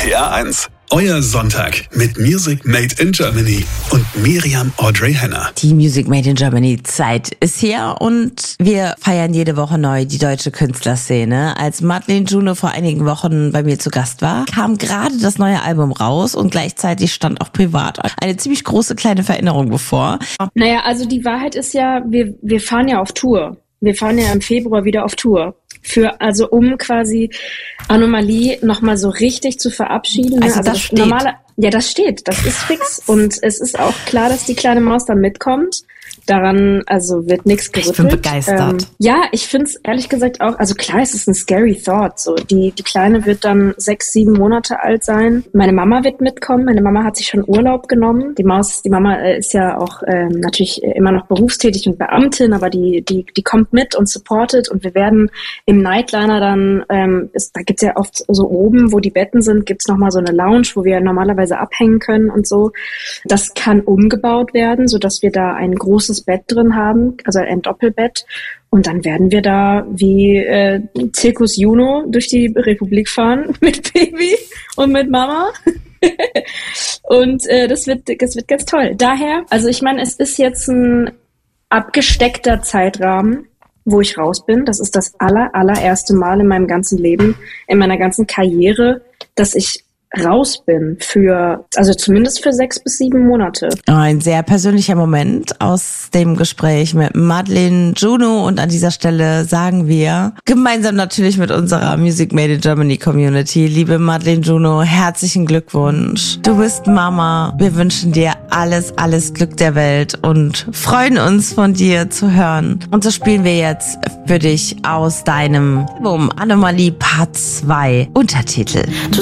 RPR1. Euer Sonntag mit Music Made in Germany und Miriam Audrey Henner. Die Music Made in Germany Zeit ist hier und wir feiern jede Woche neu die deutsche Künstlerszene. Als Madeleine Juno vor einigen Wochen bei mir zu Gast war, kam gerade das neue Album raus und gleichzeitig stand auch privat eine ziemlich große kleine Veränderung bevor. Naja, also die Wahrheit ist ja, wir fahren ja auf Tour. Wir fahren ja im Februar wieder auf Tour. Um quasi Anomalie nochmal so richtig zu verabschieden. Also das steht. Das steht, das ist fix. Und es ist auch klar, dass die kleine Maus dann mitkommt. Daran wird nichts gerüttelt. Ich bin begeistert. Ich finde es ehrlich gesagt auch, also klar, es ist ein scary thought. So, die Kleine wird dann 6, 7 Monate alt sein. Meine Mama wird mitkommen. Meine Mama hat sich schon Urlaub genommen. Die Mama ist ja auch natürlich immer noch berufstätig und Beamtin, aber die kommt mit und supportet. Und wir werden im Nightliner dann, da gibt's ja oft so oben, wo die Betten sind, gibt's nochmal so eine Lounge, wo wir normalerweise abhängen können und so. Das kann umgebaut werden, sodass wir da ein großes Bett drin haben, also ein Doppelbett. Und dann werden wir da wie Zirkus Juno durch die Republik fahren mit Baby und mit Mama. Und das wird ganz toll. Daher, also ich meine, es ist jetzt ein abgesteckter Zeitrahmen, wo ich raus bin. Das ist das allererste Mal in meinem ganzen Leben, in meiner ganzen Karriere, dass ich raus bin zumindest für 6 bis 7 Monate. Ein sehr persönlicher Moment aus dem Gespräch mit Madeleine Juno und an dieser Stelle sagen wir, gemeinsam natürlich mit unserer Music Made in Germany Community, liebe Madeleine Juno, herzlichen Glückwunsch. Du bist Mama. Wir wünschen dir alles Glück der Welt und freuen uns von dir zu hören. Und so spielen wir jetzt für dich aus deinem Album Anomalie Part 2 Untertitel.